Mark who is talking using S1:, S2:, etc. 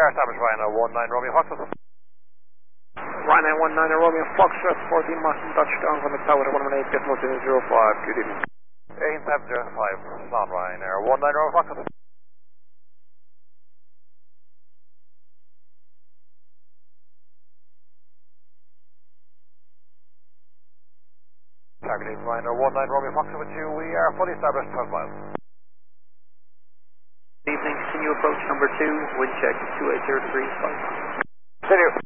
S1: are established Ryanair 19 Romeo Foxtrot.
S2: Ryanair 19 Romeo Foxtrot, 14 Mustang touchdown from the tower, 118 Decimal 205, good evening.
S1: 18705, Sound Ryanair 19 Romeo Foxtrot. Targeting Ryanair 19 Romeo Foxtrot with you, we are fully established 12 miles.
S2: Good evening, continue approach number 2, wind check 280 degrees, 5 miles.
S1: Continue.